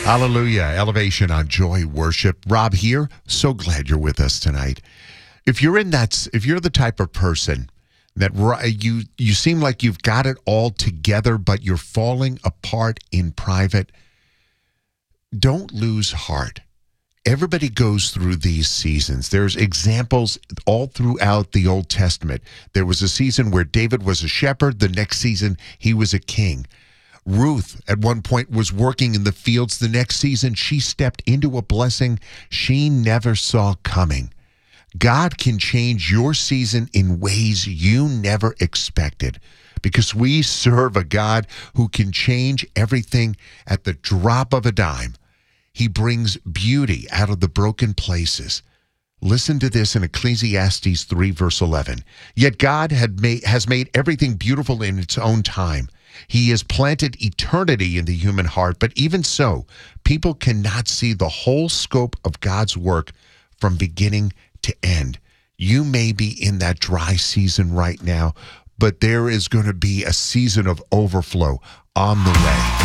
Hallelujah. Elevation on Joy Worship. Rob here. So glad you're with us tonight. If you're the type of person that you seem like you've got it all together, but you're falling apart in private, don't lose heart. Everybody goes through these seasons. There's examples all throughout the Old Testament. There was a season where David was a shepherd. The next season, he was a king. Ruth, at one point, was working in the fields. The next season, she stepped into a blessing she never saw coming. God can change your season in ways you never expected because we serve a God who can change everything at the drop of a dime. He brings beauty out of the broken places. Listen to this in Ecclesiastes 3, verse 11. Yet God has made everything beautiful in its own time. He has planted eternity in the human heart, but even so, people cannot see the whole scope of God's work from beginning to end. You may be in that dry season right now, but there is going to be a season of overflow on the way.